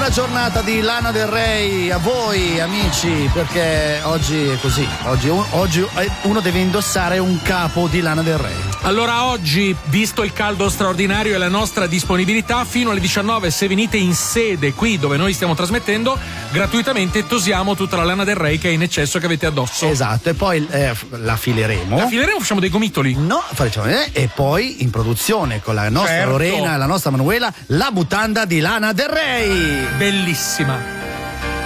Buona giornata di Lana Del Rey a voi amici, perché oggi è così, oggi uno deve indossare un capo di Lana Del Rey. Allora oggi, visto il caldo straordinario e la nostra disponibilità, fino alle 19 se venite in sede qui dove noi stiamo trasmettendo, gratuitamente tosiamo tutta la Lana Del Rey che è in eccesso, che avete addosso. Esatto, e poi la fileremo. Facciamo dei gomitoli. No, e poi in produzione con la nostra Lorena e la nostra Manuela, la mutanda di Lana Del Rey. Bellissima.